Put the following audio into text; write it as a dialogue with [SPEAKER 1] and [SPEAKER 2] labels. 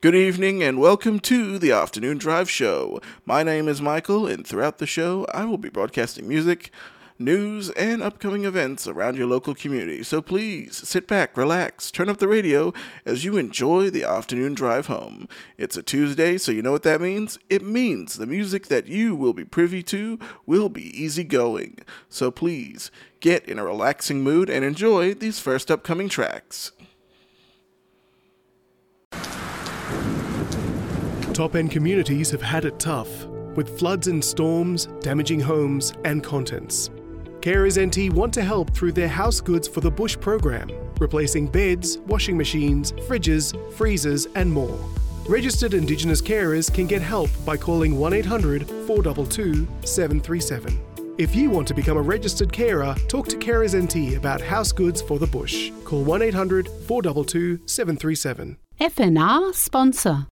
[SPEAKER 1] Good evening and welcome to the Afternoon Drive Show. My name is Michael, and throughout the show I will be broadcasting music, news, and upcoming events around your local community. So please sit back, relax, turn up the radio as you enjoy the afternoon drive home. It's a Tuesday, so you know what that means? It means the music that you will be privy to will be easygoing. So please get in a relaxing mood and enjoy these first upcoming tracks.
[SPEAKER 2] Top-end communities have had it tough, with floods and storms damaging homes and contents. Carers NT want to help through their House Goods for the Bush program, replacing beds, washing machines, fridges, freezers and more. Registered Indigenous carers can get help by calling 1-800-422-737. If you want to become a registered carer, talk to Carers NT about House Goods for the Bush. Call 1-800-422-737.
[SPEAKER 3] FNR sponsor.